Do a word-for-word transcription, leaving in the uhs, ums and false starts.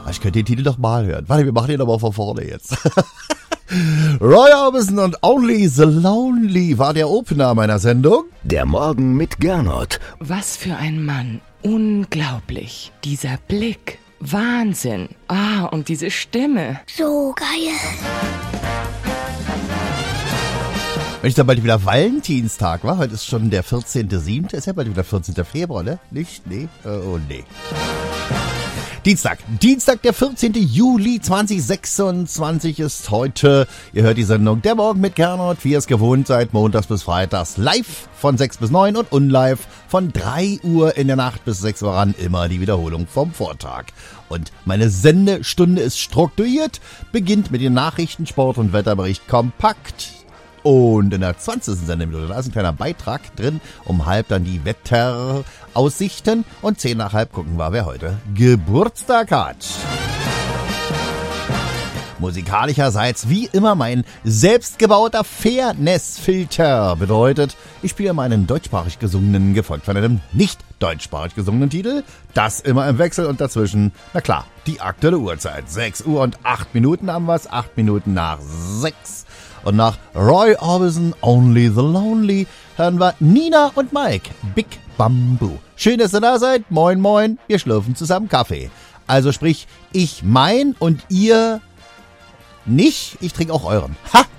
Ich könnte den Titel doch mal hören. Warte, wir machen den aber von vorne jetzt. Roy Orbison und Only the Lonely war der Opener meiner Sendung. Der Morgen mit Gernot. Was für ein Mann. Unglaublich. Dieser Blick. Wahnsinn. Ah, und diese Stimme. So geil. Wenn ich dann bald wieder Valentinstag war, heute ist schon der vierzehnter siebte ist ja bald wieder vierzehnter Februar, ne? Nicht? Nee? Äh, oh, nee. Dienstag. Dienstag, der vierzehnter Juli zweitausendsechsundzwanzig ist heute. Ihr hört die Sendung Der Morgen mit Gernot, wie ihr es gewohnt seid, montags bis freitags live von sechs bis neun und unlive von drei Uhr in der Nacht bis sechs Uhr ran. Immer die Wiederholung vom Vortag. Und meine Sendestunde ist strukturiert, beginnt mit den Nachrichten, Sport und Wetterbericht kompakt. Und in der zwanzigsten Sendeminute, da ist ein kleiner Beitrag drin, um halb dann die Wetteraussichten und zehn nach halb gucken wir, wer heute Geburtstag hat. Musikalischerseits wie immer mein selbstgebauter Fairness-Filter bedeutet, ich spiele meinen deutschsprachig gesungenen, gefolgt von einem nicht deutschsprachig gesungenen Titel, das immer im Wechsel und dazwischen, na klar, die aktuelle Uhrzeit. sechs Uhr und acht Minuten haben wir's, acht Minuten nach sechs. Und nach Roy Orbison, Only the Lonely, hören wir Nina und Mike, Big Bamboo. Schön, dass ihr da seid. Moin, moin. Wir schlürfen zusammen Kaffee. Also sprich, ich mein und ihr nicht. Ich trinke auch euren. Ha!